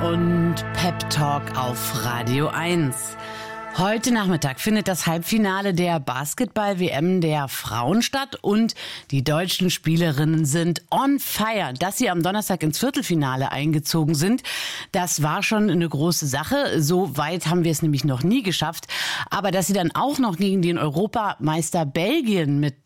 und Pep Talk auf Radio 1. Heute Nachmittag findet das Halbfinale der Basketball-WM der Frauen statt und die deutschen Spielerinnen sind on fire. Dass sie am Donnerstag ins Viertelfinale eingezogen sind, das war schon eine große Sache. So weit haben wir es nämlich noch nie geschafft. Aber dass sie dann auch noch gegen den Europameister Belgien mit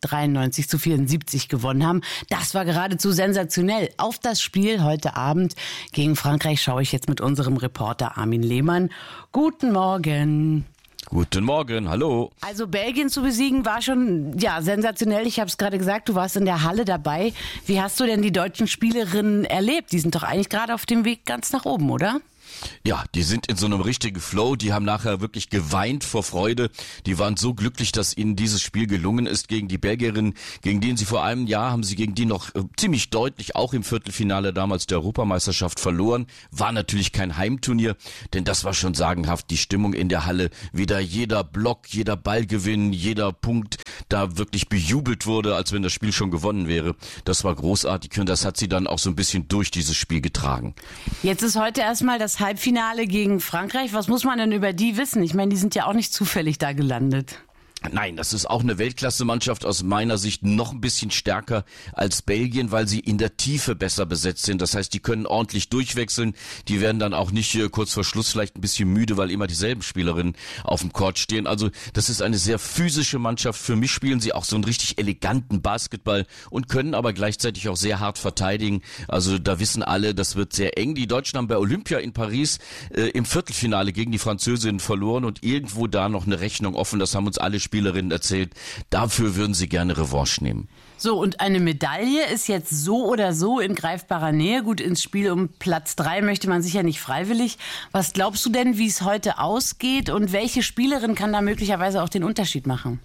93-74 gewonnen haben, das war geradezu sensationell. Auf das Spiel heute Abend gegen Frankreich schaue ich jetzt mit unserem Reporter Armin Lehmann. Guten Morgen. Guten Morgen, hallo. Also Belgien zu besiegen war schon sensationell. Ich habe es gerade gesagt, du warst in der Halle dabei. Wie hast du denn die deutschen Spielerinnen erlebt? Die sind doch eigentlich gerade auf dem Weg ganz nach oben, oder? Ja, die sind in so einem richtigen Flow, die haben nachher wirklich geweint vor Freude. Die waren so glücklich, dass ihnen dieses Spiel gelungen ist gegen die Belgierinnen, gegen die sie vor einem Jahr haben sie gegen die noch ziemlich deutlich auch im Viertelfinale damals der Europameisterschaft verloren. War natürlich kein Heimturnier, denn das war schon sagenhaft, die Stimmung in der Halle. Wieder jeder Block, jeder Ballgewinn, jeder Punkt da wirklich bejubelt wurde, als wenn das Spiel schon gewonnen wäre. Das war großartig und das hat sie dann auch so ein bisschen durch dieses Spiel getragen. Jetzt ist heute erstmal das Halbfinale gegen Frankreich. Was muss man denn über die wissen? Ich meine, die sind ja auch nicht zufällig da gelandet. Nein, das ist auch eine Weltklasse-Mannschaft, aus meiner Sicht noch ein bisschen stärker als Belgien, weil sie in der Tiefe besser besetzt sind. Das heißt, die können ordentlich durchwechseln. Die werden dann auch nicht kurz vor Schluss vielleicht ein bisschen müde, weil immer dieselben Spielerinnen auf dem Court stehen. Also das ist eine sehr physische Mannschaft. Für mich spielen sie auch so einen richtig eleganten Basketball und können aber gleichzeitig auch sehr hart verteidigen. Also da wissen alle, das wird sehr eng. Die Deutschen haben bei Olympia in Paris im Viertelfinale gegen die Französinnen verloren und irgendwo da noch eine Rechnung offen. Das haben uns alle Spielerinnen erzählt, dafür würden sie gerne Revanche nehmen. So, und eine Medaille ist jetzt so oder so in greifbarer Nähe. Gut, ins Spiel um Platz 3 möchte man sicher nicht freiwillig. Was glaubst du denn, wie es heute ausgeht und welche Spielerin kann da möglicherweise auch den Unterschied machen?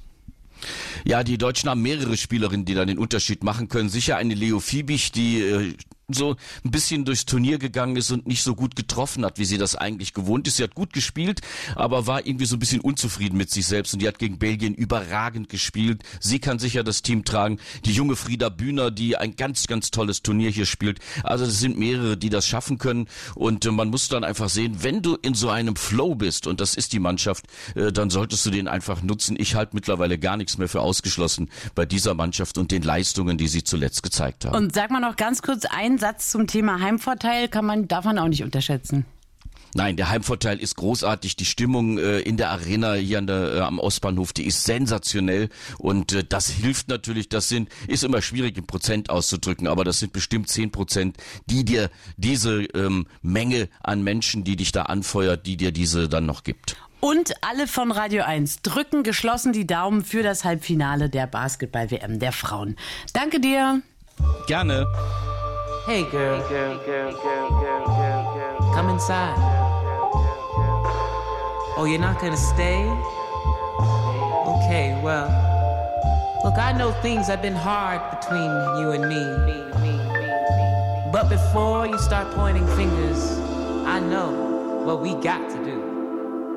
Ja, die Deutschen haben mehrere Spielerinnen, die da den Unterschied machen können. Sicher eine Leo Fiebig, die so ein bisschen durchs Turnier gegangen ist und nicht so gut getroffen hat, wie sie das eigentlich gewohnt ist. Sie hat gut gespielt, aber war irgendwie so ein bisschen unzufrieden mit sich selbst und die hat gegen Belgien überragend gespielt. Sie kann sicher das Team tragen. Die junge Frieda Bühner, die ein ganz, ganz tolles Turnier hier spielt. Also es sind mehrere, die das schaffen können und man muss dann einfach sehen, wenn du in so einem Flow bist und das ist die Mannschaft, dann solltest du den einfach nutzen. Ich halte mittlerweile gar nichts mehr für ausgeschlossen bei dieser Mannschaft und den Leistungen, die sie zuletzt gezeigt haben. Und sag mal noch ganz kurz einen Satz zum Thema Heimvorteil, darf man auch nicht unterschätzen. Nein, der Heimvorteil ist großartig. Die Stimmung in der Arena hier am Ostbahnhof, die ist sensationell und das hilft natürlich. Ist immer schwierig im Prozent auszudrücken, aber das sind bestimmt 10%, die dir diese Menge an Menschen, die dich da anfeuert, die dir diese dann noch gibt. Und alle von Radio 1 drücken geschlossen die Daumen für das Halbfinale der Basketball-WM der Frauen. Danke dir. Gerne. Hey girl, come inside. Oh, you're not gonna stay? Okay, well, look, I know things have been hard between you and me. But before you start pointing fingers, I know what we got to do.